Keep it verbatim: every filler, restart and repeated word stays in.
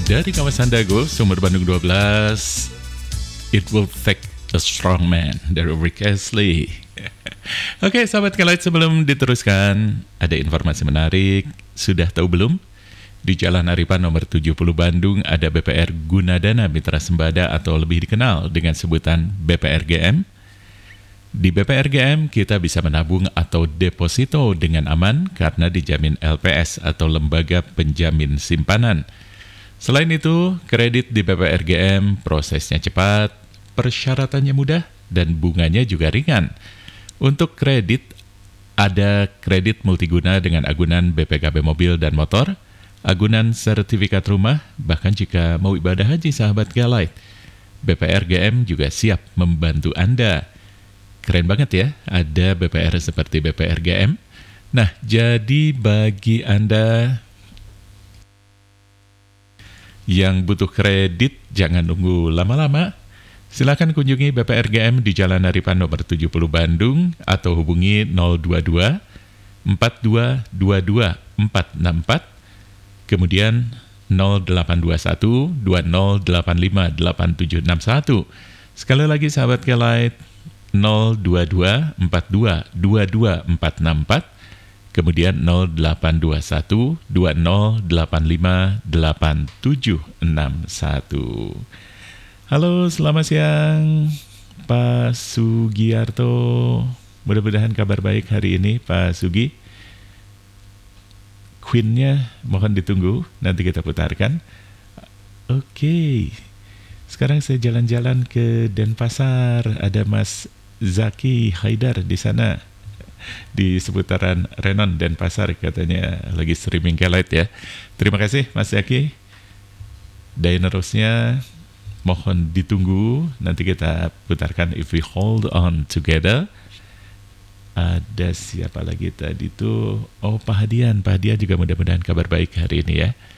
Dari kawasan Dago, Sumber Bandung dua belas, It Will Take a Strong Man dari Rick Astley. Oke, sahabat Kelight, sebelum diteruskan, ada informasi menarik. Sudah tahu belum? Di Jalan Aripan nomor tujuh puluh Bandung ada B P R Gunadana Mitra Sembada atau lebih dikenal dengan sebutan B P R G M. Di B P R G M kita bisa menabung atau deposito dengan aman karena dijamin L P S atau Lembaga Penjamin Simpanan. Selain itu, kredit di B P R G M prosesnya cepat, persyaratannya mudah, dan bunganya juga ringan. Untuk kredit, ada kredit multiguna dengan agunan B P K B mobil dan motor, agunan sertifikat rumah, bahkan jika mau ibadah haji sahabat Kelight, B P R G M juga siap membantu Anda. Keren banget ya, ada B P R seperti B P R G M. Nah, jadi bagi Anda yang butuh kredit, jangan nunggu lama-lama. Silakan kunjungi B P R G M di Jalan Aripan nomor tujuh puluh Bandung atau hubungi nol dua dua empat dua dua dua empat enam empat, kemudian nol delapan dua satu dua nol delapan lima delapan tujuh enam satu. Sekali lagi sahabat Kelight, nol dua dua empat dua dua dua empat enam empat, kemudian nol delapan dua satu dua nol delapan lima delapan tujuh enam satu. Halo, selamat siang Pak Sugiarto. Mudah-mudahan kabar baik hari ini Pak Sugi. Queen-nya mohon ditunggu, nanti kita putarkan. Oke, sekarang saya jalan-jalan ke Denpasar. Ada Mas Zaki Haidar di sana, di seputaran Renon Denpasar, katanya lagi streaming Kelight ya. Terima kasih Mas Zaki. Dinerosnya mohon ditunggu, nanti kita putarkan If We Hold On Together. Ada siapa lagi tadi tuh? Oh, Pak Hadian. Pak Hadian juga mudah-mudahan kabar baik hari ini ya.